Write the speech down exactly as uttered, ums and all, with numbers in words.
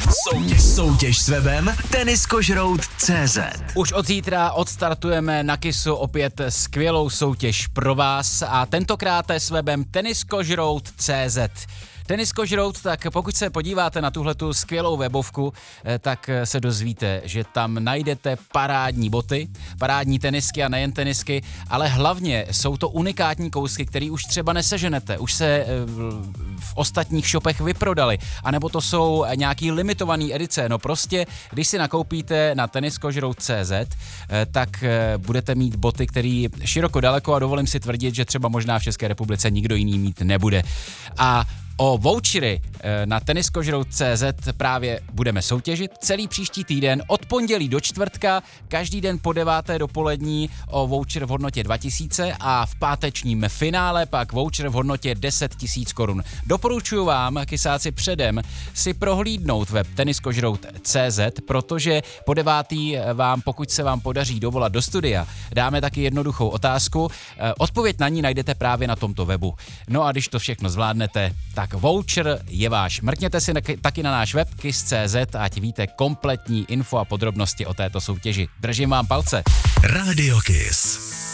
Soutěž, soutěž s webem Tenniskožrout tečka cé zet. Už od zítra odstartujeme na Kissu opět skvělou soutěž pro vás a tentokrát s webem Tenniskožrout tečka cé zet. Tenniskožrout, tak pokud se podíváte na tuhletu skvělou webovku, tak se dozvíte, že tam najdete parádní boty, parádní tenisky a nejen tenisky, ale hlavně jsou to unikátní kousky, které už třeba neseženete, už se v ostatních shopech vyprodaly, anebo to jsou nějaký limitovaný edice. No prostě, když si nakoupíte na Tenniskožrout tečka cé zet, tak budete mít boty, které široko daleko a dovolím si tvrdit, že třeba možná v České republice nikdo jiný mít nebude. A o vouchery na Tenniskožrout tečka cé zet právě budeme soutěžit celý příští týden od pondělí do čtvrtka, každý den po deváté dopolední o voucher v hodnotě dva tisíce a v pátečním finále pak voucher v hodnotě deset tisíc korun. Doporučuji vám, kysáci, předem si prohlídnout web Tenniskožrout tečka cé zet, protože po devátý vám, pokud se vám podaří dovolat do studia, dáme taky jednoduchou otázku. Odpověď na ní najdete právě na tomto webu. No a když to všechno zvládnete, tak voucher je váš. Mrkněte si taky na náš web kiss tečka cé zet, ať víte kompletní info a podrobnosti o této soutěži. Držím vám palce. Radio Kiss.